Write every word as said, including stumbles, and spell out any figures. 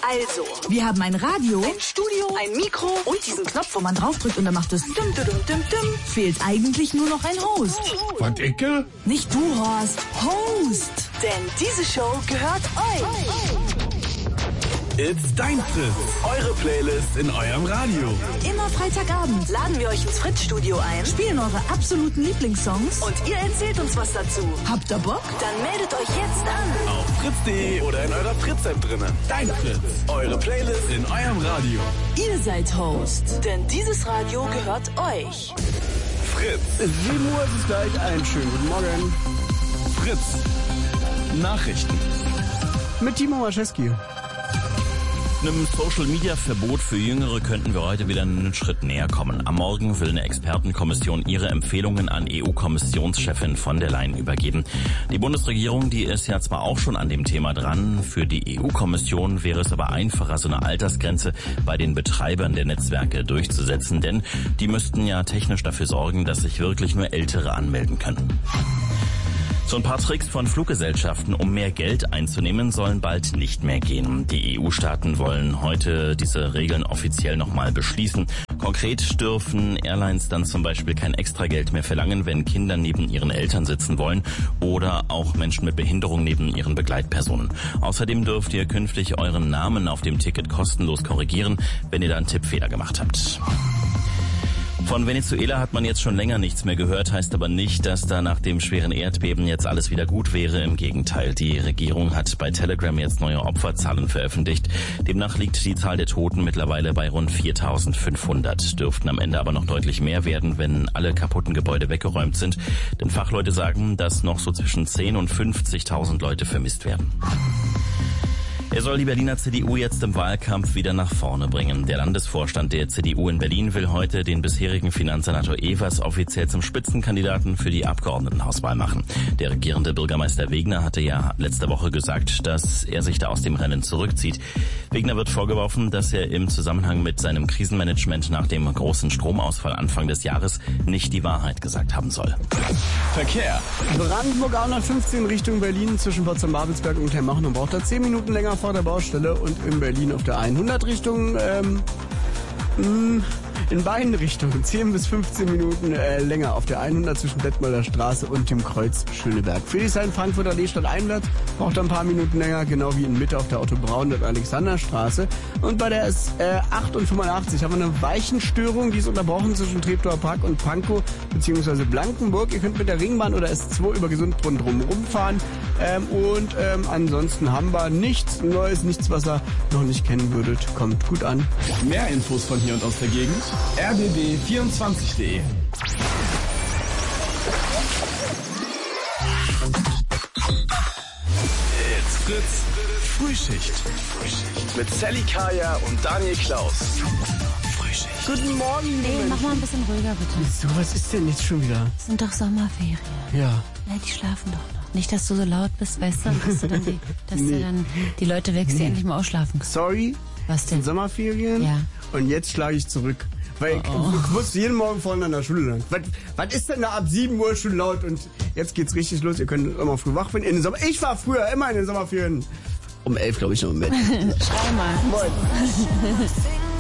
Also, wir haben ein Radio, ein Studio, ein Mikro und diesen Knopf, wo man draufdrückt und dann macht es dum, dum, dum, dum. Fehlt eigentlich nur noch ein Host. Was, Ecke? Nicht du, Horst. Host. Denn diese Show gehört euch. It's dein Fritz. Eure Playlist in eurem Radio. Immer Freitagabend Laden wir euch ins Fritz-Studio ein, spielen eure absoluten Lieblingssongs und ihr erzählt uns was dazu. Habt ihr Bock? Dann meldet euch jetzt an. Auf fritz punkt de oder in eurer Fritz-App drinnen. Dein Fritz. Eure Playlist in eurem Radio. Ihr seid Host. Denn dieses Radio gehört euch. Fritz. sieben Uhr ist es gleich. Einen schönen guten Morgen. Fritz. Nachrichten. Mit Timo Maschewski. Einem Social-Media-Verbot für Jüngere könnten wir heute wieder einen Schritt näher kommen. Am Morgen will eine Expertenkommission ihre Empfehlungen an E U-Kommissionschefin von der Leyen übergeben. Die Bundesregierung, die ist ja zwar auch schon an dem Thema dran. Für die E U-Kommission wäre es aber einfacher, so eine Altersgrenze bei den Betreibern der Netzwerke durchzusetzen. Denn die müssten ja technisch dafür sorgen, dass sich wirklich nur Ältere anmelden können. So ein paar Tricks von Fluggesellschaften, um mehr Geld einzunehmen, sollen bald nicht mehr gehen. Die E U-Staaten wollen heute diese Regeln offiziell nochmal beschließen. Konkret dürfen Airlines dann zum Beispiel kein Extrageld mehr verlangen, wenn Kinder neben ihren Eltern sitzen wollen oder auch Menschen mit Behinderung neben ihren Begleitpersonen. Außerdem dürft ihr künftig euren Namen auf dem Ticket kostenlos korrigieren, wenn ihr da einen Tippfehler gemacht habt. Von Venezuela hat man jetzt schon länger nichts mehr gehört, heißt aber nicht, dass da nach dem schweren Erdbeben jetzt alles wieder gut wäre. Im Gegenteil, die Regierung hat bei Telegram jetzt neue Opferzahlen veröffentlicht. Demnach liegt die Zahl der Toten mittlerweile bei rund viertausendfünfhundert. Dürften am Ende aber noch deutlich mehr werden, wenn alle kaputten Gebäude weggeräumt sind. Denn Fachleute sagen, dass noch so zwischen zehn und fünfzigtausend Leute vermisst werden. Er soll die Berliner C D U jetzt im Wahlkampf wieder nach vorne bringen. Der Landesvorstand der C D U in Berlin will heute den bisherigen Finanzsenator Evers offiziell zum Spitzenkandidaten für die Abgeordnetenhauswahl machen. Der regierende Bürgermeister Wegner hatte ja letzte Woche gesagt, dass er sich da aus dem Rennen zurückzieht. Wegner wird vorgeworfen, dass er im Zusammenhang mit seinem Krisenmanagement nach dem großen Stromausfall Anfang des Jahres nicht die Wahrheit gesagt haben soll. Verkehr. Brandenburg A hundertfünfzehn Richtung Berlin zwischen Potsdam-Babelsberg und Herrmachen und braucht da zehn Minuten länger vor der Baustelle, und in Berlin auf der hundert Richtung ähm, mh, in beiden Richtungen zehn bis fünfzehn Minuten äh, länger auf der hundert zwischen Detmolder Straße und dem Kreuz Schöneberg. Friedrichshain, Frankfurter Allee statt Einblatt braucht ein paar Minuten länger, genau wie in Mitte auf der Otto Braun und Alexanderstraße. Und bei der S acht und fünfundachtzig haben wir eine Weichenstörung, die ist unterbrochen zwischen Treptower Park und Pankow bzw. Blankenburg. Ihr könnt mit der Ringbahn oder S zwei über Gesundbrunnen drum rumfahren. Ähm, und ähm, ansonsten haben wir nichts Neues, nichts, was ihr noch nicht kennen würdet. Kommt gut an. Mehr Infos von hier und aus der Gegend. r b b vierundzwanzig punkt de. It's Fritz Frühschicht. Mit Sally Kaya und Daniel Klaus. Frühschicht. Guten Morgen. Nee, mach mal ein bisschen ruhiger, bitte. So, was ist denn jetzt schon wieder? Es sind doch Sommerferien. Ja. Ja, die schlafen doch noch. Nicht, dass du so laut bist, weißt du, dass du dann die, dass Nee. du dann die Leute wächst, die endlich mal ausschlafen können. Sorry. Was Es sind denn? Sommerferien. Ja. Und jetzt schlage ich zurück. Weil Oh, oh. ich, ich muss jeden Morgen vorne an der Schule lang. Was, was ist denn da ab sieben Uhr schon laut? Und jetzt geht's richtig los. Ihr könnt immer früh wach werden. In den Sommer. Ich war früher immer in den Sommerferien. Um elf, glaube ich, noch im Bett. Schrei mal. Moin.